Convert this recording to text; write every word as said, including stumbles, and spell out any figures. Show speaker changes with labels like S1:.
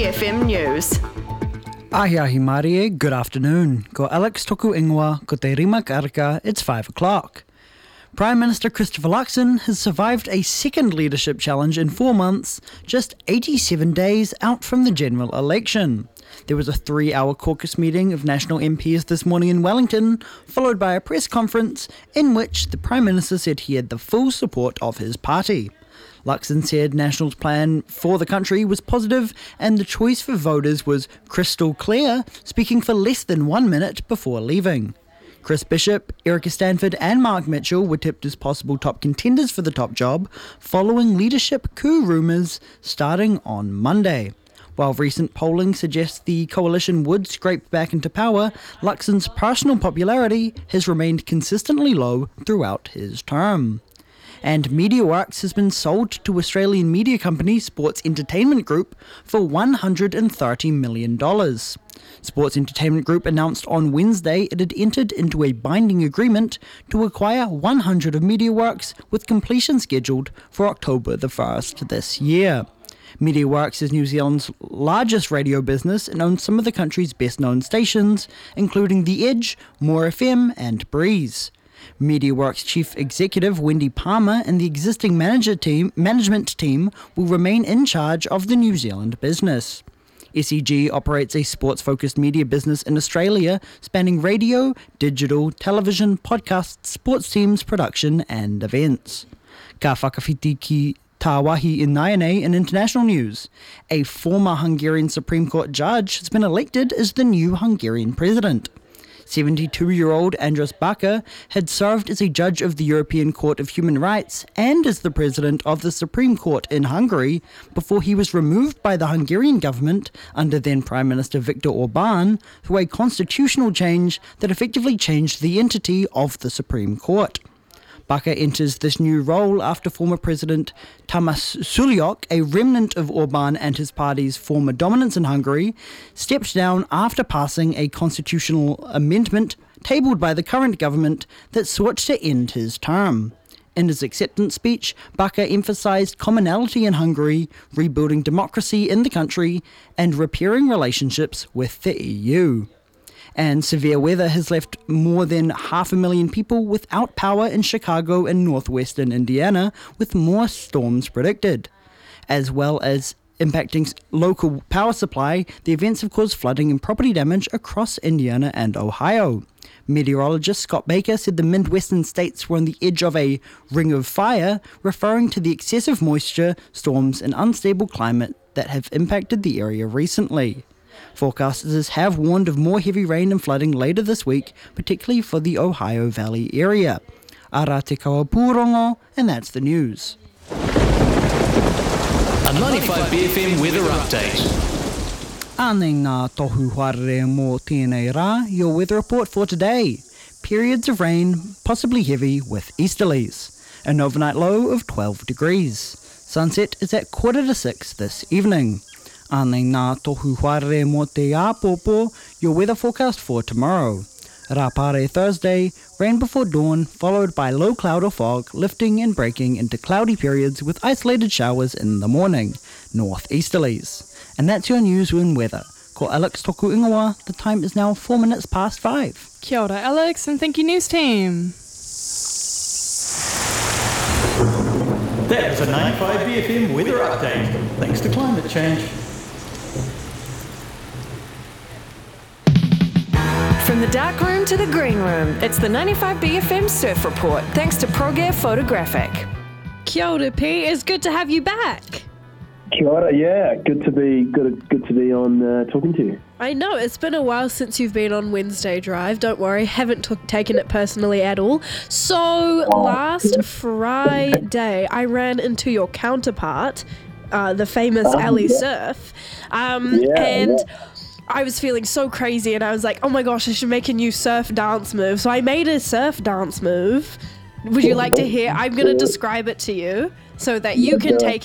S1: F M News.
S2: Ahi ahi Marie, good afternoon. Ko Alex toku ingoa, ko te rima karaka, it's five o'clock. Prime Minister Christopher Luxon has survived a second leadership challenge in four months, just eighty-seven days out from the general election. There was a three-hour caucus meeting of national M Ps this morning in Wellington, followed by a press conference in which the Prime Minister said he had the full support of his party. Luxon said National's plan for the country was positive and the choice for voters was crystal clear, speaking for less than one minute before leaving. Chris Bishop, Erica Stanford and Mark Mitchell were tipped as possible top contenders for the top job, following leadership coup rumours starting on Monday. While recent polling suggests the coalition would scrape back into power, Luxon's personal popularity has remained consistently low throughout his term. And MediaWorks has been sold to Australian media company Sports Entertainment Group for one hundred thirty million dollars. Sports Entertainment Group announced on Wednesday it had entered into a binding agreement to acquire one hundred of MediaWorks, with completion scheduled for October the first this year. MediaWorks is New Zealand's largest radio business and owns some of the country's best-known stations, including The Edge, More F M and Breeze. MediaWorks Chief Executive Wendy Palmer and the existing manager team, management team will remain in charge of the New Zealand business. S E G operates a sports-focused media business in Australia, spanning radio, digital, television, podcasts, sports teams, production and events. Ka whakawhiti ki Tāwahi Ināianei in international news. A former Hungarian Supreme Court judge has been elected as the new Hungarian president. seventy-two-year-old Andras Baka had served as a judge of the European Court of Human Rights and as the president of the Supreme Court in Hungary before he was removed by the Hungarian government under then Prime Minister Viktor Orban through a constitutional change that effectively changed the entity of the Supreme Court. Baka enters this new role after former President Tamas Sulyok, a remnant of Orban and his party's former dominance in Hungary, stepped down after passing a constitutional amendment tabled by the current government that sought to end his term. In his acceptance speech, Baka emphasised commonality in Hungary, rebuilding democracy in the country, and repairing relationships with the E U. And severe weather has left more than half a million people without power in Chicago and northwestern Indiana, with more storms predicted. As well as impacting local power supply, the events have caused flooding and property damage across Indiana and Ohio. Meteorologist Scott Baker said the Midwestern states were on the edge of a ring of fire, referring to the excessive moisture, storms and unstable climate that have impacted the area recently. Forecasters have warned of more heavy rain and flooding later this week, particularly for the Ohio Valley area. Ara te kaua pūrongo, and that's the news.
S3: A ninety-five B F M weather update.
S2: Ānei ngā tohu wharere mō tēnei rā, your weather report for today. Periods of rain, possibly heavy with easterlies. An overnight low of twelve degrees. Sunset is at quarter to six this evening. Ānei ngā tohu wharere mō te āpōpō, your weather forecast for tomorrow. Rapare Thursday, rain before dawn, followed by low cloud or fog, lifting and breaking into cloudy periods with isolated showers in the morning, northeasterlies. And that's your news and weather. Ko Alex toku ingoa, the time is now four minutes past five.
S4: Kia ora, Alex, and thank you, news team.
S5: That was a ninety-five B F M weather update, thanks to climate change.
S1: From the dark room to the green room, it's the ninety-five B F M Surf Report, thanks to ProGear Photographic.
S4: Kia ora, P. It's good to have you back.
S6: Kia ora, yeah, good to be good. Good to be on uh, talking to you.
S4: I know, it's been a while since you've been on Wednesday Drive. Don't worry, haven't t- taken it personally at all. So last Friday, I ran into your counterpart, uh, the famous
S6: Um,
S4: Ali
S6: yeah.
S4: Surf, um,
S6: Yeah,
S4: and.
S6: yeah.
S4: I was feeling so crazy and I was like, oh my gosh, I should make a new surf dance move. So I made a surf dance move. Would you like to hear? I'm going to describe it to you so that you can take